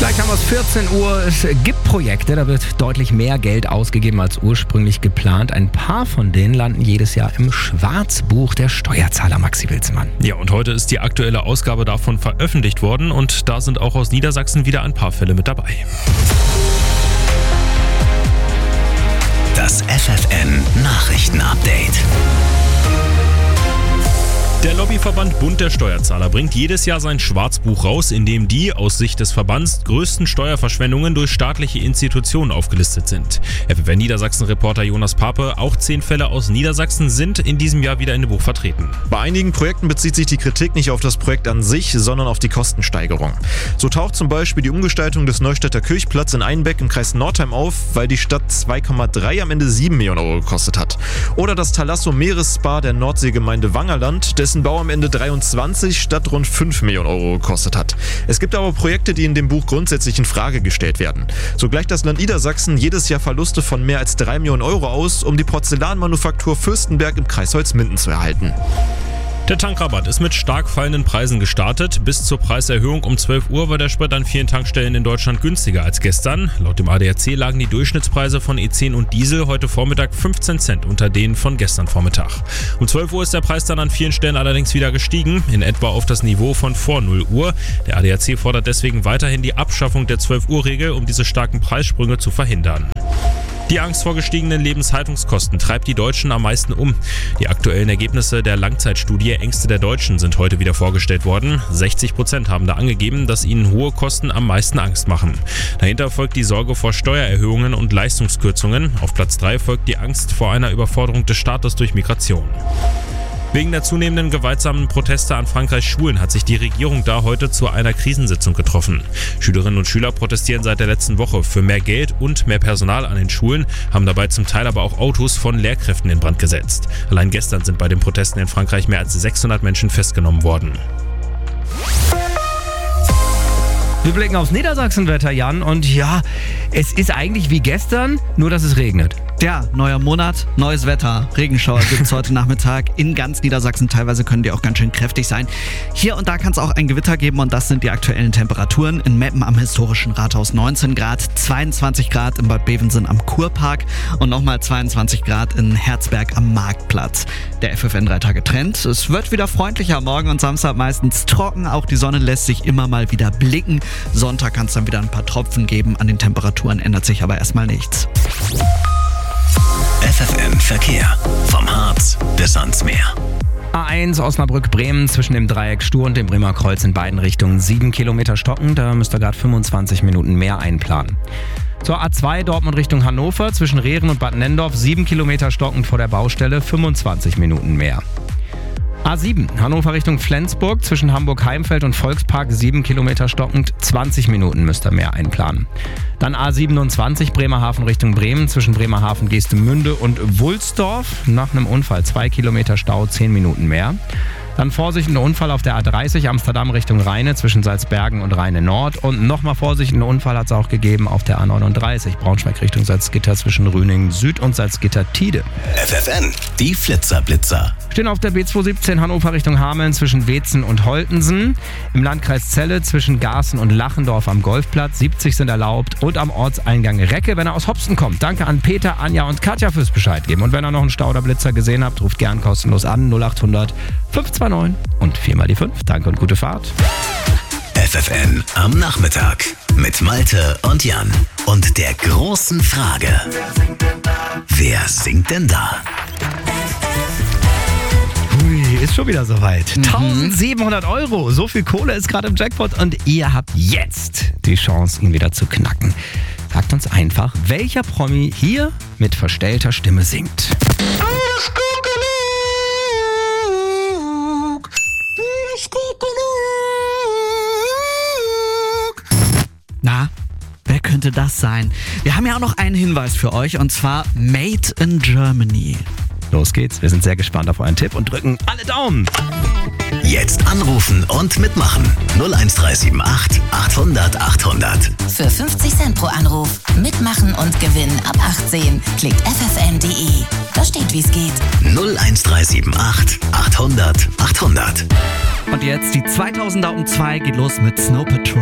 Gleich haben wir es 14 Uhr. Es gibt Projekte, da wird deutlich mehr Geld ausgegeben als ursprünglich geplant. Ein paar von denen landen jedes Jahr im Schwarzbuch der Steuerzahler, Maxi Wilsmann. Ja, und heute ist die aktuelle Ausgabe davon veröffentlicht worden und da sind auch aus Niedersachsen wieder ein paar Fälle mit dabei. Das FFN-Nachrichten-Update. Der Lobbyverband Bund der Steuerzahler bringt jedes Jahr sein Schwarzbuch raus, in dem die, aus Sicht des Verbands, größten Steuerverschwendungen durch staatliche Institutionen aufgelistet sind. FFN Niedersachsen-Reporter Jonas Pape, auch 10 Fälle aus Niedersachsen sind in diesem Jahr wieder in dem Buch vertreten. Bei einigen Projekten bezieht sich die Kritik nicht auf das Projekt an sich, sondern auf die Kostensteigerung. So taucht zum Beispiel die Umgestaltung des Neustädter Kirchplatz in Einbeck im Kreis Nordheim auf, weil die Stadt 2,3 am Ende 7 Millionen Euro gekostet hat. Oder das Thalasso Meeresspa der Nordseegemeinde Wangerland, dessen Bau am Ende 23 statt rund 5 Millionen Euro gekostet hat. Es gibt aber Projekte, die in dem Buch grundsätzlich in Frage gestellt werden. So gleicht das Land Niedersachsen jedes Jahr Verluste von mehr als 3 Millionen Euro aus, um die Porzellanmanufaktur Fürstenberg im Kreis Holzminden zu erhalten. Der Tankrabatt ist mit stark fallenden Preisen gestartet. Bis zur Preiserhöhung um 12 Uhr war der Sprit an vielen Tankstellen in Deutschland günstiger als gestern. Laut dem ADAC lagen die Durchschnittspreise von E10 und Diesel heute Vormittag 15 Cent unter denen von gestern Vormittag. Um 12 Uhr ist der Preis dann an vielen Stellen allerdings wieder gestiegen, in etwa auf das Niveau von vor 0 Uhr. Der ADAC fordert deswegen weiterhin die Abschaffung der 12-Uhr-Regel, um diese starken Preissprünge zu verhindern. Die Angst vor gestiegenen Lebenshaltungskosten treibt die Deutschen am meisten um. Die aktuellen Ergebnisse der Langzeitstudie Ängste der Deutschen sind heute wieder vorgestellt worden. 60% haben da angegeben, dass ihnen hohe Kosten am meisten Angst machen. Dahinter folgt die Sorge vor Steuererhöhungen und Leistungskürzungen. Auf Platz 3 folgt die Angst vor einer Überforderung des Staates durch Migration. Wegen der zunehmenden gewaltsamen Proteste an Frankreichs Schulen hat sich die Regierung da heute zu einer Krisensitzung getroffen. Schülerinnen und Schüler protestieren seit der letzten Woche für mehr Geld und mehr Personal an den Schulen, haben dabei zum Teil aber auch Autos von Lehrkräften in Brand gesetzt. Allein gestern sind bei den Protesten in Frankreich mehr als 600 Menschen festgenommen worden. Wir blicken aufs Niedersachsenwetter, Jan, und ja, es ist eigentlich wie gestern, nur dass es regnet. Ja, neuer Monat, neues Wetter. Regenschauer gibt es heute Nachmittag in ganz Niedersachsen. Teilweise können die auch ganz schön kräftig sein. Hier und da kann es auch ein Gewitter geben und das sind die aktuellen Temperaturen. In Meppen am historischen Rathaus 19 Grad, 22 Grad in Bad Bevensen am Kurpark und nochmal 22 Grad in Herzberg am Marktplatz. Der FFN 3-Tage-Trend. Es wird wieder freundlicher, morgen und Samstag meistens trocken. Auch die Sonne lässt sich immer mal wieder blicken. Sonntag kann es dann wieder ein paar Tropfen geben. An den Temperaturen ändert sich aber erstmal nichts. FFN Verkehr. Vom Harz bis ans Meer. A1 Osnabrück-Bremen zwischen dem Dreieck Stur und dem Bremer Kreuz in beiden Richtungen 7 Kilometer stocken. Da müsst ihr gerade 25 Minuten mehr einplanen. Zur A2 Dortmund Richtung Hannover zwischen Rehren und Bad Nendorf 7 Kilometer stockend vor der Baustelle, 25 Minuten mehr. A7 Hannover Richtung Flensburg zwischen Hamburg-Heimfeld und Volkspark 7 Kilometer stockend, 20 Minuten müsst ihr mehr einplanen. Dann A27 Bremerhaven Richtung Bremen zwischen Bremerhaven, Geestemünde und Wulsdorf. Nach einem Unfall 2 Kilometer Stau, 10 Minuten mehr. Dann Vorsicht, ein Unfall auf der A30 Amsterdam Richtung Rheine zwischen Salzbergen und Rheine Nord. Und nochmal Vorsicht, einen Unfall hat es auch gegeben auf der A39 Braunschweig Richtung Salzgitter zwischen Rüningen Süd und Salzgitter Tide. FFN, die Flitzer-Blitzer. Stehen auf der B217 Hannover Richtung Hameln zwischen Wetzen und Holtensen. Im Landkreis Celle zwischen Garßen und Lachendorf am Golfplatz. 70 sind erlaubt. Und am Ortseingang Recke, wenn er aus Hopsten kommt. Danke an Peter, Anja und Katja fürs Bescheid geben. Und wenn ihr noch einen Stau oder Blitzer gesehen habt, ruft gern kostenlos an 0800 529 und 4 mal die 5. Danke und gute Fahrt. FFN am Nachmittag mit Malte und Jan. Und der großen Frage: Wer singt denn da? Ui, ist schon wieder soweit. 1700 Euro, so viel Kohle ist gerade im Jackpot und ihr habt jetzt die Chance, ihn wieder zu knacken. Sagt uns einfach, welcher Promi hier mit verstellter Stimme singt. Na, wer könnte das sein? Wir haben ja auch noch einen Hinweis für euch und zwar Made in Germany. Los geht's, wir sind sehr gespannt auf euren Tipp und drücken alle Daumen. Jetzt anrufen und mitmachen. 01378 800 800. Für 50 Cent pro Anruf. Mitmachen und gewinnen ab 18. Klickt ffn.de. Da steht, wie's geht. 01378 800 800. Und jetzt die 2000er um 2 geht los mit Snow Patrol.